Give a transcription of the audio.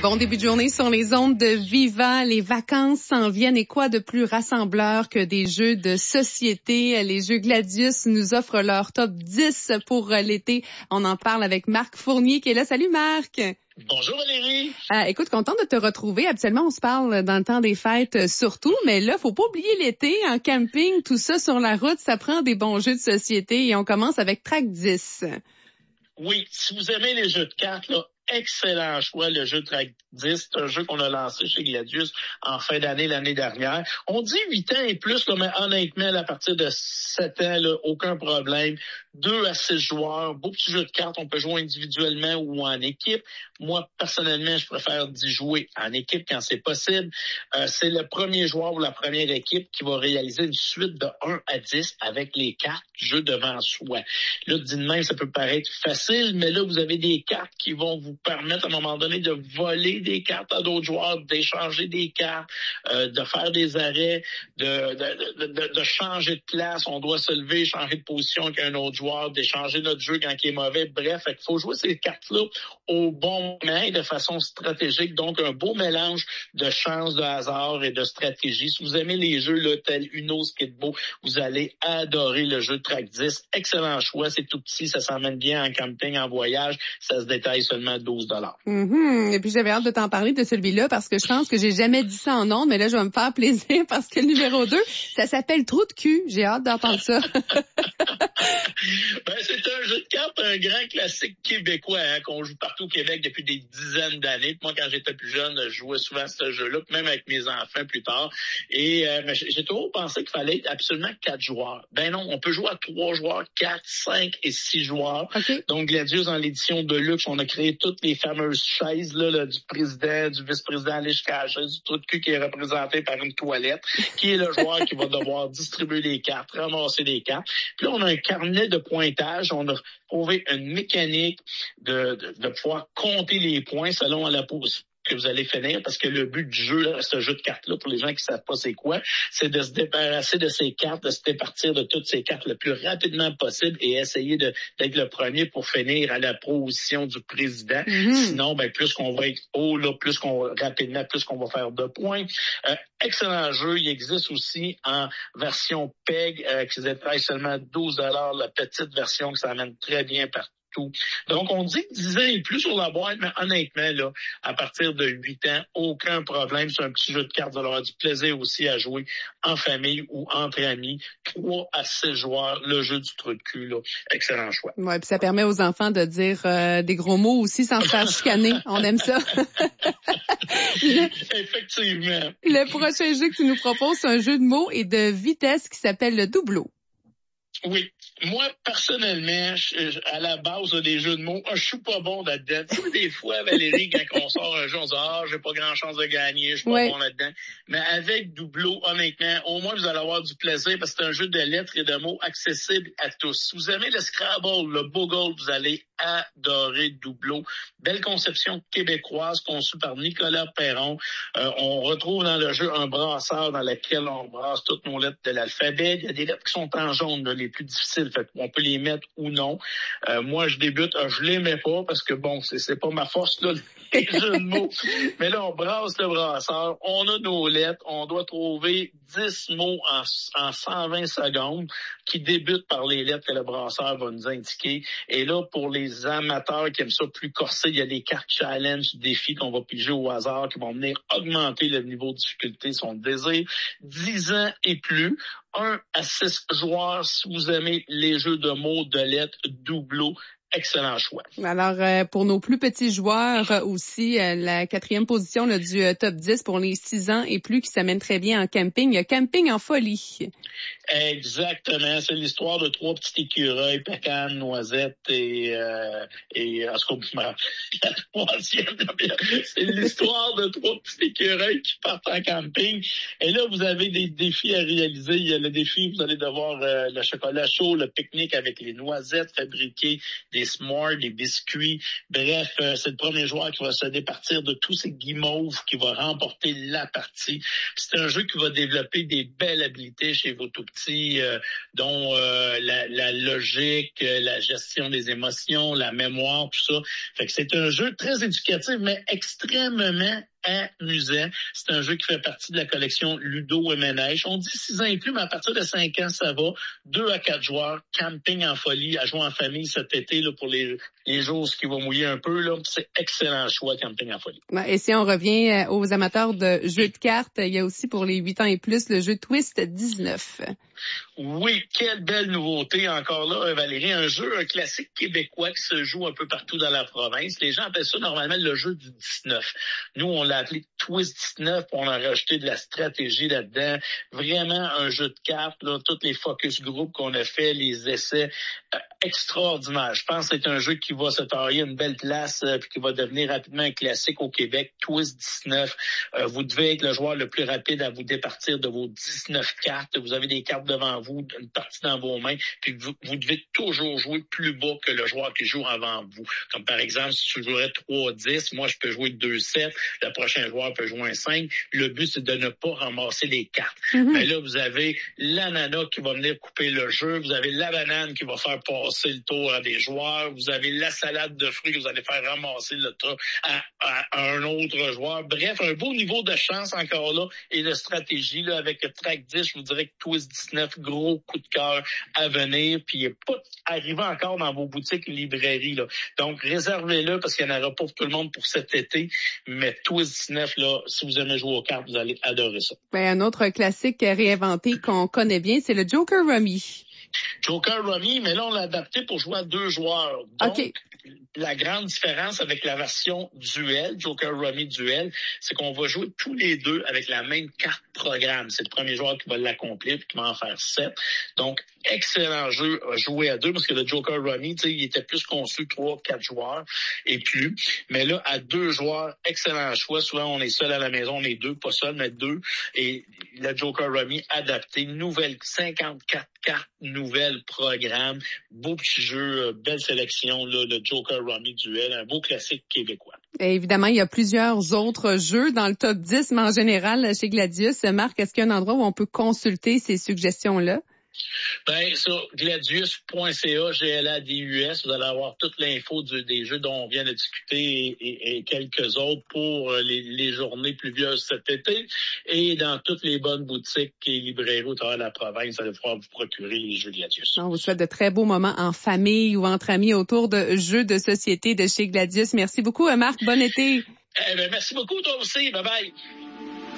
Bon début de journée sur les ondes de Viva. Les vacances s'en viennent et quoi de plus rassembleur que des jeux de société. Les jeux Gladius nous offrent leur top 10 pour l'été. On en parle avec Marc Fournier qui est là. Salut Marc! Bonjour Valérie! Écoute, contente de te retrouver. Habituellement, on se parle dans le temps des fêtes surtout, mais là, faut pas oublier l'été, en camping, tout ça sur la route, ça prend des bons jeux de société et on commence avec Track 10. Oui, si vous aimez les jeux de cartes, là, excellent choix, le jeu Track 10. C'est un jeu qu'on a lancé chez Gladius en fin d'année, l'année dernière. On dit 8 ans et plus, là, mais honnêtement, à partir de 7 ans, là, aucun problème. 2 à 6 joueurs, beau petit jeu de cartes, on peut jouer individuellement ou en équipe. Moi, personnellement, je préfère d'y jouer en équipe quand c'est possible. C'est le premier joueur ou la première équipe qui va réaliser une suite de 1 à 10 avec les cartes du jeu devant soi. Là, dit de même, ça peut paraître facile, mais là, vous avez des cartes qui vont vous permettre à un moment donné de voler des cartes à d'autres joueurs, d'échanger des cartes, de faire des arrêts, de changer de place. On doit se lever, changer de position avec un autre joueur, d'échanger notre jeu quand il est mauvais. Bref, il faut jouer ces cartes-là au bon moment et de façon stratégique. Donc, un beau mélange de chance, de hasard et de stratégie. Si vous aimez les jeux là, tels Uno, Skidbo, vous allez adorer le jeu Track 10. Excellent choix. C'est tout petit. Ça s'emmène bien en camping, en voyage. Ça se détaille seulement $12. Et puis, j'avais hâte de t'en parler de celui-là parce que je pense que j'ai jamais dit ça en ondes, mais là, je vais me faire plaisir parce que le numéro 2, ça s'appelle Trou de cul. J'ai hâte d'entendre ça. C'est un jeu de cartes, un grand classique québécois qu'on joue partout au Québec depuis des dizaines d'années. Moi, quand j'étais plus jeune, je jouais souvent à ce jeu-là, même avec mes enfants plus tard. Et j'ai toujours pensé qu'il fallait absolument 4 joueurs. Ben non, on peut jouer à 3 joueurs, 4, 5 et 6 joueurs. Okay. Donc, Gladius, dans l'édition de luxe, on a créé toutes les fameuses chaises là, du président, du vice-président, aller jusqu'à la chaise du trou de cul qui est représenté par une toilette, qui est le joueur qui va devoir distribuer les cartes, ramasser les cartes. Puis là, on a un carnet de pointage. On a trouvé une mécanique de pouvoir compter les points selon la pause que vous allez finir, parce que le but du jeu, là, ce jeu de cartes-là, pour les gens qui savent pas c'est quoi, c'est de se débarrasser de ces cartes, de se départir de toutes ces cartes le plus rapidement possible et essayer d'être le premier pour finir à la position du président. Sinon, plus qu'on va être haut, là, plus qu'on va faire de points. Excellent jeu. Il existe aussi en version PEG, qui se détaille seulement $12, la petite version qui s'amène très bien partout. Donc, on dit 10 ans et plus sur la boîte, mais honnêtement, là, à partir de 8 ans, aucun problème. C'est un petit jeu de cartes. Vous allez avoir du plaisir aussi à jouer en famille ou entre amis. 3 à 6 joueurs, le jeu du trou de cul, là. Excellent choix. Ouais, puis ça permet aux enfants de dire des gros mots aussi sans se faire chicaner. On aime ça. Effectivement. Le prochain jeu que tu nous proposes, c'est un jeu de mots et de vitesse qui s'appelle le Doubleau. Oui. Moi, personnellement, à la base des jeux de mots, je suis pas bon là-dedans. Tu sais, des fois, Valérie, quand on sort un jeu, on dit « j'ai pas grand chance de gagner, je suis pas bon là-dedans. » Mais avec Doubleau, honnêtement, au moins, vous allez avoir du plaisir parce que c'est un jeu de lettres et de mots accessible à tous. Si vous aimez le Scrabble, le Bogle, vous allez adorer Doubleau. Belle conception québécoise conçue par Nicolas Perron. On retrouve dans le jeu un brasseur dans lequel on brasse toutes nos lettres de l'alphabet. Il y a des lettres qui sont en jaune, là, les plus difficiles. Fait on peut les mettre ou non. Moi, je débute, je les mets pas parce que bon, c'est pas ma force, là, les jeux de mots. Mais là, on brasse le brasseur, on a nos lettres, on doit trouver 10 mots en 120 secondes qui débutent par les lettres que le brasseur va nous indiquer. Et là, pour les amateurs qui aiment ça plus corsé, il y a des cartes challenge, défis qu'on va piger au hasard qui vont venir augmenter le niveau de difficulté, son désir. 10 ans et plus. 1 à 6 joueurs, si vous aimez les jeux de mots, de lettres, Doubleau, excellent choix. Alors, pour nos plus petits joueurs aussi, la 4e position là, du top 10 pour les 6 ans et plus qui s'amène très bien en camping. Il y a Camping en folie. Exactement. C'est l'histoire de 3 petits écureuils, Pécan, Noisette et en ce cas, la troisième. C'est l'histoire de 3 petits écureuils qui partent en camping. Et là, vous avez des défis à réaliser. Il y a le défi, vous allez devoir le chocolat chaud, le pique-nique avec les noisettes, fabriquer des des s'mores, des biscuits. Bref, c'est le premier joueur qui va se départir de tous ces guimauves, qui va remporter la partie. C'est un jeu qui va développer des belles habiletés chez vos tout-petits, dont la logique, la gestion des émotions, la mémoire, tout ça. Fait que c'est un jeu très éducatif, mais extrêmement amusant. C'est un jeu qui fait partie de la collection Ludo et Ménage. On dit 6 ans et plus, mais à partir de 5 ans, ça va. 2 à 4 joueurs, camping en folie, à jouer en famille cet été là, pour les jours qui vont mouiller un peu. Là, c'est excellent choix, camping en folie. Et si on revient aux amateurs de jeux de cartes, il y a aussi pour les 8 ans et plus le jeu Twist 19. Oui, quelle belle nouveauté encore là, Valérie. Un classique québécois qui se joue un peu partout dans la province. Les gens appellent ça normalement le jeu du 19. Nous, on l'a appelé Twist 19, on a rajouté de la stratégie là-dedans. Vraiment un jeu de cartes, là, tous les focus group qu'on a fait, les essais extraordinaires. Je pense que c'est un jeu qui va se tailler une belle place puis qui va devenir rapidement un classique au Québec. Twist 19. Vous devez être le joueur le plus rapide à vous départir de vos 19 cartes. Vous avez des cartes devant vous, une partie dans vos mains, puis vous devez toujours jouer plus bas que le joueur qui joue avant vous. Comme par exemple, si tu jouerais 3-10, moi je peux jouer 2-7, le prochain joueur peut jouer un 5. Le but, c'est de ne pas ramasser les cartes. Mais là, vous avez l'ananas qui va venir couper le jeu, vous avez la banane qui va faire passer le tour à des joueurs, vous avez la salade de fruits que vous allez faire ramasser le tour à un autre joueur. Bref, un beau niveau de chance encore là et de stratégie là, avec Track 10, je vous dirais que Twist 19, gros coup de cœur à venir, puis il n'est pas arrivé encore dans vos boutiques et librairies. Là. Donc, réservez-le parce qu'il n'y en aura pas pour tout le monde pour cet été, mais Twist 19, là, si vous aimez jouer aux cartes, vous allez adorer ça. Un autre classique réinventé qu'on connaît bien, c'est le Joker Rummy. Joker Rummy, mais là, on l'a adapté pour jouer à 2 joueurs. Donc, OK. La grande différence avec la version duel, Joker Rummy duel, c'est qu'on va jouer tous les deux avec la même carte programme. C'est le premier joueur qui va l'accomplir puis qui va en faire 7. Donc, excellent jeu à jouer à 2 parce que le Joker Rummy, il était plus conçu 3-4 joueurs et plus. Mais là, à 2 joueurs, excellent choix. Souvent, on est seul à la maison, on est 2, pas seul, mais 2. Et le Joker Rummy adapté, nouvelle 54 cartes, nouvelle programme, beau petit jeu, belle sélection là, de Joker Rummy duel, un beau classique québécois. Et évidemment, il y a plusieurs autres jeux dans le top 10, mais en général, chez Gladius, Marc, est-ce qu'il y a un endroit où on peut consulter ces suggestions-là? Ben, sur gladius.ca, GLADUS, vous allez avoir toute l'info des jeux dont on vient de discuter et quelques autres pour les journées pluvieuses cet été. Et dans toutes les bonnes boutiques et librairies au travers de la province, vous allez pouvoir vous procurer les jeux Gladius. On vous souhaite de très beaux moments en famille ou entre amis autour de jeux de société de chez Gladius. Merci beaucoup, Marc. Bon été. Merci beaucoup, toi aussi. Bye bye.